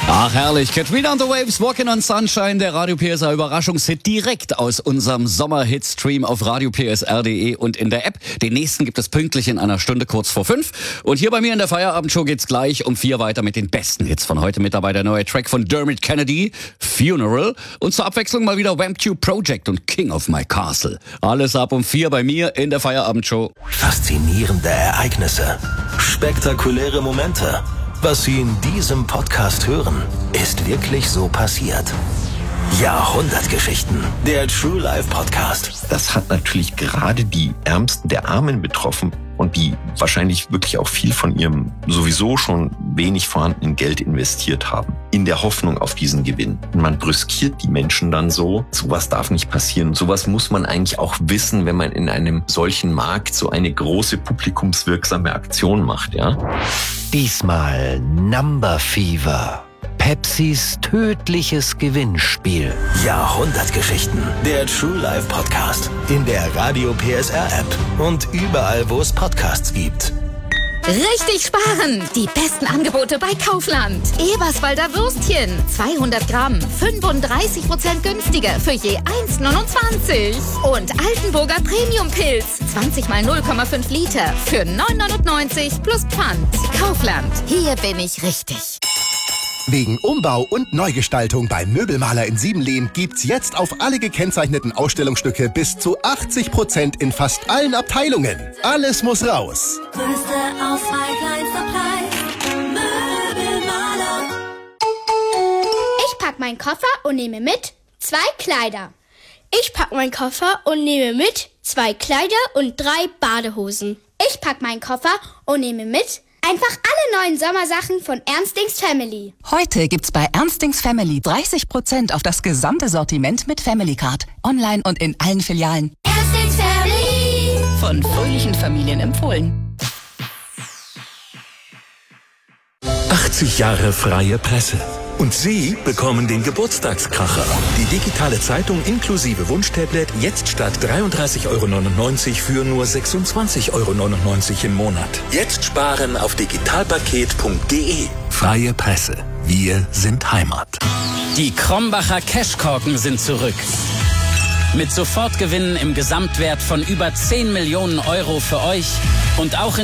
Ach herrlich, Katrina and the Waves, Walking on Sunshine, der Radio PSR Überraschungshit direkt aus unserem Sommerhit-Stream auf radiopsr.de und in der App. Den nächsten gibt es pünktlich in einer Stunde kurz vor 5. Und hier bei mir in der Feierabendshow geht's gleich um 4 weiter mit den besten Hits von heute. Mit dabei der neue Track von Dermot Kennedy, Funeral. Und zur Abwechslung mal wieder Wham2 Project und King of My Castle. Alles ab um 4 bei mir in der Feierabendshow. Faszinierende Ereignisse, spektakuläre Momente. Was Sie in diesem Podcast hören, ist wirklich so passiert. Jahrhundertgeschichten, der True Life Podcast. Das hat natürlich gerade die Ärmsten der Armen betroffen und die wahrscheinlich wirklich auch viel von ihrem sowieso schon wenig vorhandenen Geld investiert haben, in der Hoffnung auf diesen Gewinn. Und man brüskiert die Menschen dann so. Sowas darf nicht passieren. Sowas muss man eigentlich auch wissen, wenn man in einem solchen Markt so eine große publikumswirksame Aktion macht, ja. Diesmal Number Fever. Pepsis tödliches Gewinnspiel. Jahrhundertgeschichten. Der True Life Podcast. In der Radio PSR App. Und überall, wo es Podcasts gibt. Richtig sparen! Die besten Angebote bei Kaufland. Eberswalder Würstchen. 200 Gramm. 35% günstiger für je 1,29. Und Altenburger Premium-Pilz. 20 mal 0,5 Liter für 9,99 plus Pfand. Kaufland. Hier bin ich richtig. Wegen Umbau und Neugestaltung beim Möbelmaler in Siebenlehn gibt's jetzt auf alle gekennzeichneten Ausstellungsstücke bis zu 80% in fast allen Abteilungen. Alles muss raus. Größte Auswahl, kleinster Preis. Möbelmaler. Ich pack meinen Koffer und nehme mit 2 Kleider. Ich pack meinen Koffer und nehme mit 2 Kleider und 3 Badehosen. Ich pack meinen Koffer und nehme mit einfach alle neuen Sommersachen von Ernstings Family. Heute gibt's bei Ernstings Family 30% auf das gesamte Sortiment mit Family Card. Online und in allen Filialen. Ernstings Family. Von fröhlichen Familien empfohlen. 80 Jahre freie Presse. Und Sie bekommen den Geburtstagskracher. Die digitale Zeitung inklusive Wunschtablet jetzt statt 33,99 € für nur 26,99 € im Monat. Jetzt sparen auf digitalpaket.de. Freie Presse. Wir sind Heimat. Die Krombacher Cashkorken sind zurück. Mit Sofortgewinnen im Gesamtwert von über 10 Millionen € für euch und auch in